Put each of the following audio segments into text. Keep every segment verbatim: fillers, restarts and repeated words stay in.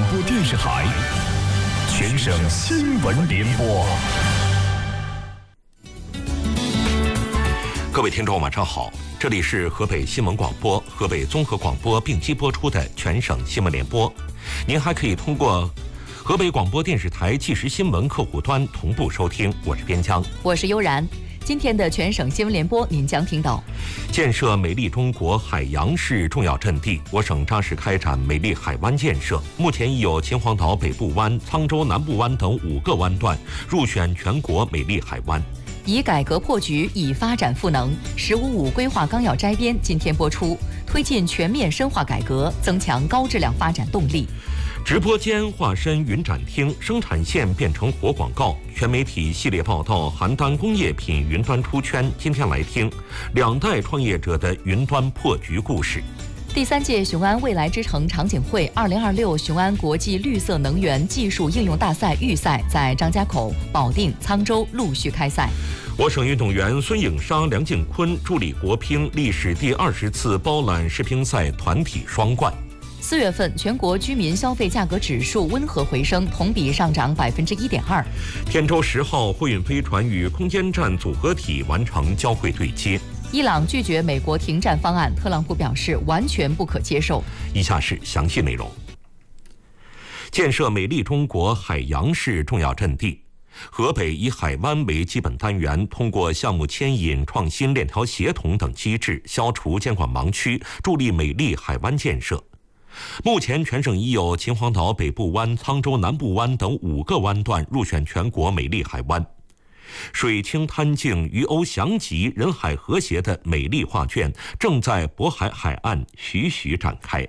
播电视台全省新闻联播。 各位听众晚上好，这里是河北新闻广播、河北综合广播并机播出的全省新闻联播。您还可以通过河北广播电视台即时新闻客户端同步收听。我是边疆， 我是悠然。今天的全省新闻联播，您将听到： 建设美丽中国海洋是重要阵地，我省扎实开展美丽海湾建设。目前已有秦皇岛北部湾、沧州南部湾等五个湾段入选全国美丽海湾。 以改革破局，以发展赋能。“十五五”规划纲要摘编今天播出，推进全面深化改革，增强高质量发展动力。 直播间化身云展厅，生产线变成活广告。全媒体系列报道邯郸工业品云端出圈。今天来听两代创业者的云端破局故事。 第三届雄安未来之城场景会二零二六雄安国际绿色能源技术应用大赛预赛在张家口、保定、沧州陆续开赛。 我省运动员孙颖莎、梁靖昆助力国乒历史第二十次包揽世乒赛团体双冠。 四月份全国居民消费价格指数温和回升，同比上涨百分之一点二。 天舟十号货运飞船与空间站组合体完成交会对接。 伊朗拒绝美国停战方案，特朗普表示完全不可接受。 以下是详细内容。建设美丽中国海洋是重要阵地。河北以海湾为基本单元，通过项目牵引、创新链条协同等机制，消除监管盲区，助力美丽海湾建设。目前全省已有秦皇岛北部湾、沧州南部湾等五个湾段入选全国美丽海湾。水清滩净、鱼鸥翔集、人海和谐的美丽画卷正在渤海海岸徐徐展开。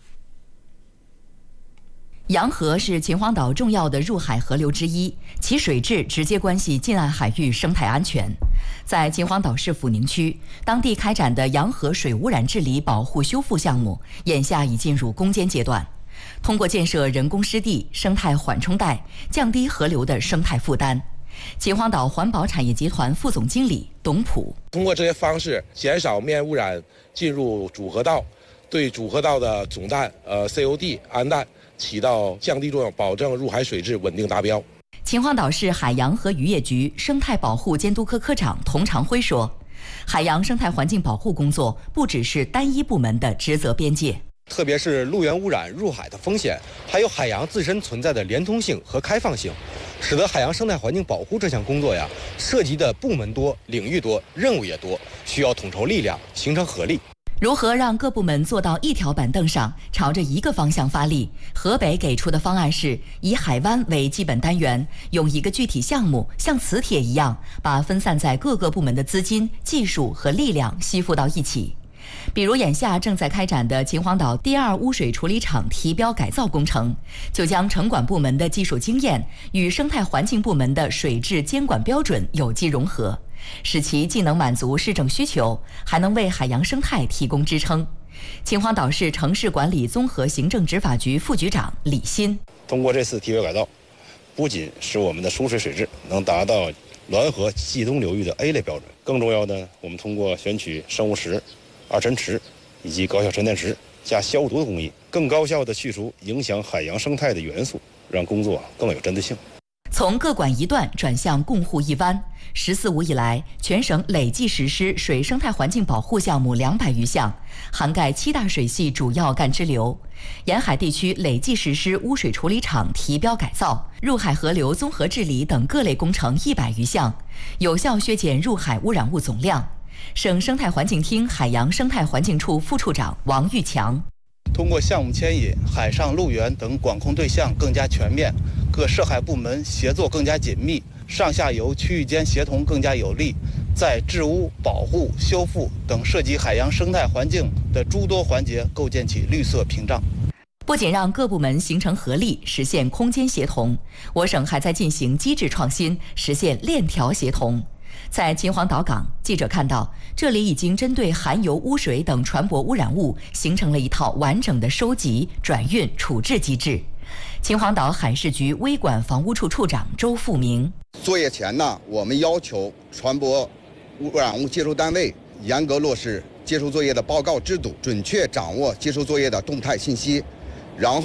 洋河是秦皇岛重要的入海河流之一，其水质直接关系近岸海域生态安全。在秦皇岛市抚宁区，当地开展的洋河水污染治理保护修复项目，眼下已进入攻坚阶段。通过建设人工湿地、生态缓冲带，降低河流的生态负担。秦皇岛环保产业集团副总经理董普： 通过这些方式，减少面污染进入主河道，对主河道的总氮、呃 C O D、氨氮起到降低作用，保证入海水质稳定达标。 秦皇岛市海洋和渔业局生态保护监督科科长童长辉说，海洋生态环境保护工作不只是单一部门的职责边界， 特别是陆源污染入海的风险，还有海洋自身存在的连通性和开放性，使得海洋生态环境保护这项工作呀，涉及的部门多、领域多、任务也多，需要统筹力量，形成合力。 如何让各部门坐到一条板凳上，朝着一个方向发力？河北给出的方案是以海湾为基本单元，用一个具体项目像磁铁一样，把分散在各个部门的资金、技术和力量吸附到一起。比如眼下正在开展的秦皇岛第二污水处理厂提标改造工程，就将城管部门的技术经验与生态环境部门的水质监管标准有机融合，使其既能满足市政需求，还能为海洋生态提供支撑。秦皇岛市城市管理综合行政执法局副局长李鑫： 通过这次提标改造，不仅使我们的输水水质能达到滦河冀东流域的 A 类标准，更重要的，我们通过选取生物石、二沉池以及高效沉淀池加消毒的工艺，更高效地去除影响海洋生态的元素，让工作更有针对性。 从各管一段转向共护一湾，“十四五”以来，全省累计实施水生态环境保护项目两百余项，涵盖七大水系主要干支流。沿海地区累计实施污水处理厂提标改造、入海河流综合治理等各类工程一百余项，有效削减入海污染物总量。省生态环境厅海洋生态环境处副处长王玉强： 通过项目牵引、海上陆源等管控对象更加全面，各涉海部门协作更加紧密，上下游区域间协同更加有力，在治污、保护、修复等涉及海洋生态环境的诸多环节构建起绿色屏障。 不仅让各部门形成合力，实现空间协同，我省还在进行机制创新，实现链条协同。在秦皇岛港，记者看到，这里已经针对含油污水等船舶污染物形成了一套完整的收集、转运、处置机制。秦皇岛海事局微管房屋处处长周富明： 作业前呢，我们要求船舶污染物接收单位严格落实接收作业的报告制度，准确掌握接收作业的动态信息，然后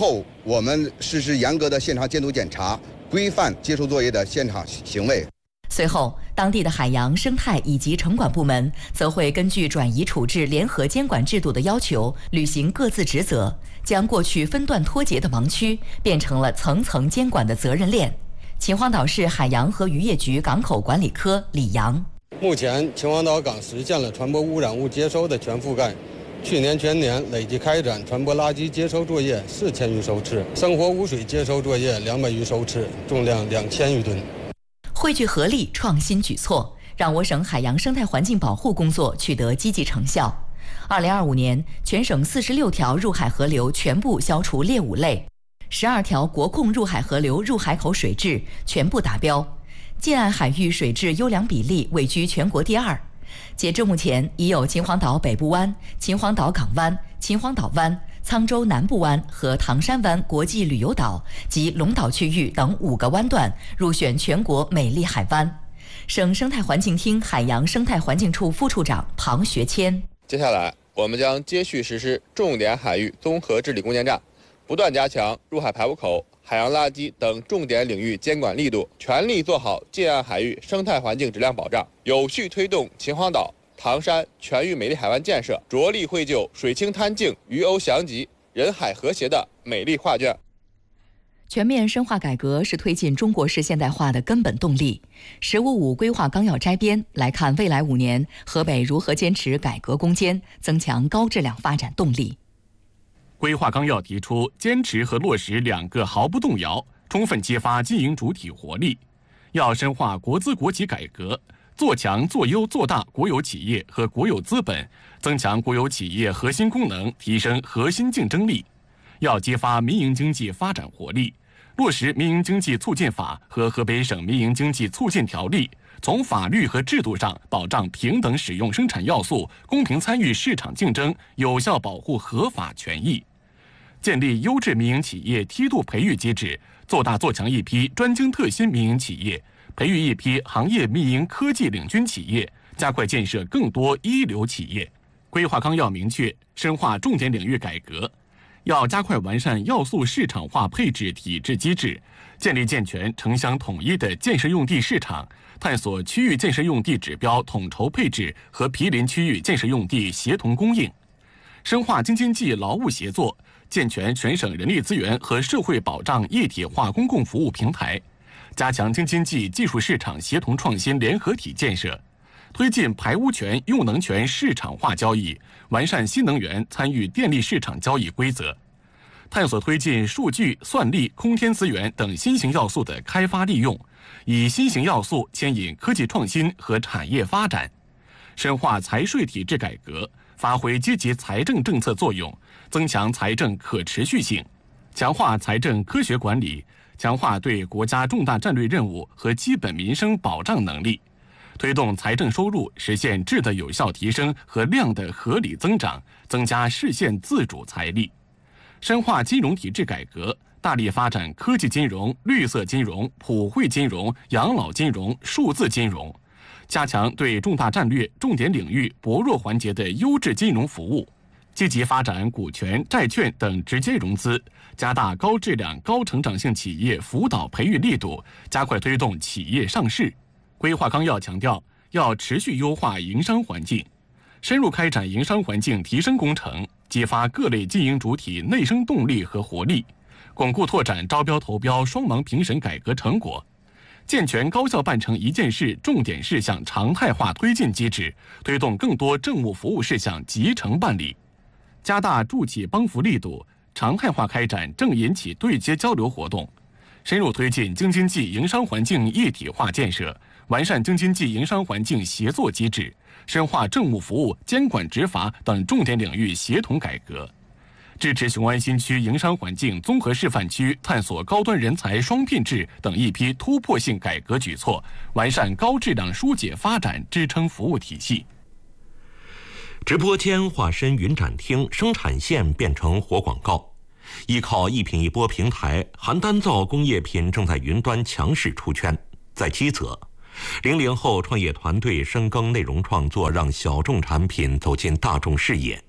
我们实施严格的现场监督检查，规范接收作业的现场行为。 随后，当地的海洋、生态以及城管部门则会根据转移处置联合监管制度的要求，履行各自职责，将过去分段脱节的盲区变成了层层监管的责任链。秦皇岛市海洋和渔业局港口管理科李阳： 目前，秦皇岛港实现了船舶污染物接收的全覆盖。去年全年累计开展船舶垃圾接收作业四千余艘次，生活污水接收作业两百余艘次，重量两千余吨。 汇聚合力，创新举措，让我省海洋生态环境保护工作取得积极成效。二零二五年，全省四十六条入海河流全部消除劣五类，十二条国控入海河流入海口水质全部达标，近岸海域水质优良比例位居全国第二。截至目前，已有秦皇岛北部湾、秦皇岛港湾、秦皇岛湾、沧州南部湾和唐山湾国际旅游岛及龙岛区域等五个湾段入选全国美丽海湾。省生态环境厅海洋生态环境处副处长庞学谦： 接下来，我们将接续实施重点海域综合治理攻坚战，不断加强入海排污口、海洋垃圾等重点领域监管力度，全力做好近岸海域生态环境质量保障，有序推动秦皇岛、唐山全域美丽海湾建设，着力绘就水清滩净、鱼鸥翔集、人海和谐的美丽画卷。 全面深化改革是推进中国式现代化的根本动力。十五五规划纲要摘编来看，未来五年河北如何坚持改革攻坚，增强高质量发展动力。 规划纲要提出，坚持和落实两个毫不动摇，充分激发经营主体活力。要深化国资国企改革，做强做优做大国有企业和国有资本，增强国有企业核心功能，提升核心竞争力。要激发民营经济发展活力，落实民营经济促进法和河北省民营经济促进条例，从法律和制度上保障平等使用生产要素，公平参与市场竞争，有效保护合法权益。建立优质民营企业梯度培育机制，做大做强一批专精特新民营企业，培育一批行业民营科技领军企业，加快建设更多一流企业。规划纲要明确，深化重点领域改革，要加快完善要素市场化配置体制机制，建立健全城乡统一的建设用地市场，探索区域建设用地指标统筹配置和毗邻区域建设用地协同供应，深化京津冀劳务协作，健全全省人力资源和社会保障一体化公共服务平台，加强京津冀技术市场协同创新联合体建设，推进排污权、用能权市场化交易，完善新能源参与电力市场交易规则，探索推进数据、算力、空天资源等新型要素的开发利用，以新型要素牵引科技创新和产业发展，深化财税体制改革，发挥积极财政政策作用，增强财政可持续性，强化财政科学管理，强化对国家重大战略任务和基本民生保障能力，推动财政收入实现质的有效提升和量的合理增长，增加市县自主财力。深化金融体制改革，大力发展科技金融、绿色金融、普惠金融、养老金融、数字金融，加强对重大战略、重点领域薄弱环节的优质金融服务，积极发展股权、债券等直接融资，加大高质量、高成长性企业辅导培育力度，加快推动企业上市。规划纲要强调，要持续优化营商环境，深入开展营商环境提升工程，激发各类经营主体内生动力和活力，巩固拓展招标投标双盲评审改革成果，健全高效办成一件事重点事项常态化推进机制，推动更多政务服务事项集成办理，加大助企帮扶力度，常态化开展政银企对接交流活动，深入推进京津冀营商环境一体化建设，完善京津冀营商环境协作机制，深化政务服务、监管执法等重点领域协同改革，支持雄安新区营商环境综合示范区探索高端人才双聘制等一批突破性改革举措，完善高质量疏解发展支撑服务体系。 直播间化身云展厅，生产线变成活广告。依靠一品一播平台，邯郸造工业品正在云端强势出圈。在基泽，零零后创业团队深耕内容创作，让小众产品走进大众视野。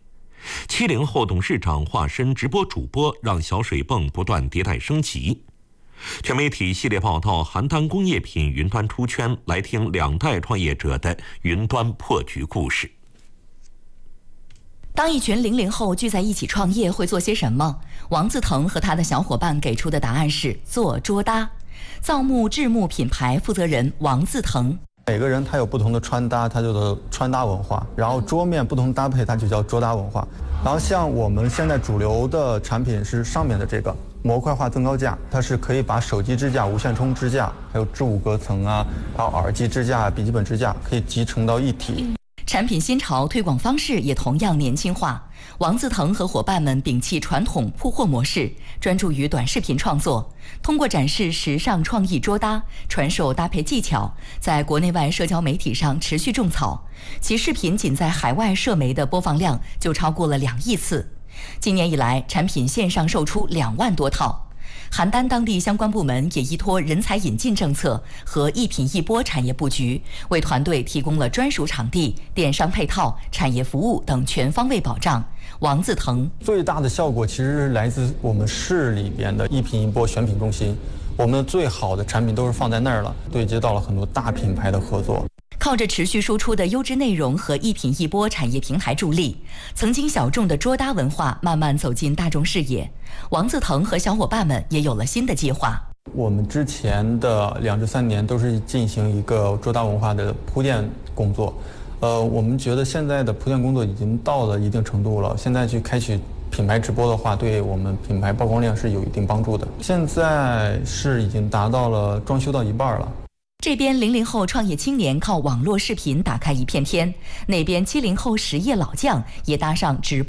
七零后董事长化身直播主播，让小水泵不断迭代升级。全媒体系列报道邯郸工业品云端出圈，来听两代创业者的云端破局故事。 当一群零零后聚在一起创业，会做些什么？王自腾和他的小伙伴给出的答案是做桌搭。造木制木品牌负责人王自腾。 每个人他有不同的穿搭，他就叫穿搭文化，然后桌面不同搭配，它就叫桌搭文化。然后像我们现在主流的产品是上面的这个模块化增高架，它是可以把手机支架、无线充支架，还有置物隔层啊，还有耳机支架、笔记本支架，可以集成到一体。 产品新潮推广方式也同样年轻化。王自腾和伙伴们摒弃传统铺货模式，专注于短视频创作，通过展示时尚创意桌搭，传授搭配技巧，在国内外社交媒体上持续种草。其视频仅在海外社媒的播放量就超过了两亿次。今年以来，产品线上售出两万多套。邯郸当地相关部门也依托人才引进政策和一品一播产业布局，为团队提供了专属场地、电商配套、产业服务等全方位保障。王自腾最大的效果其实是来自我们市里边的一品一播选品中心，我们的最好的产品都是放在那儿了，对接到了很多大品牌的合作。 靠着持续输出的优质内容和一品一播产业平台助力，曾经小众的桌搭文化慢慢走进大众视野。王自腾和小伙伴们也有了新的计划。 我们之前的两至三年都是进行一个桌搭文化的铺垫工作，呃，我们觉得现在的铺垫工作已经到了一定程度了，现在去开启品牌直播的话，对我们品牌曝光量是有一定帮助的。现在是已经达到了装修到一半了。 这边零零后创业青年靠网络视频打开一片天，那边七零后实业老将也搭上直播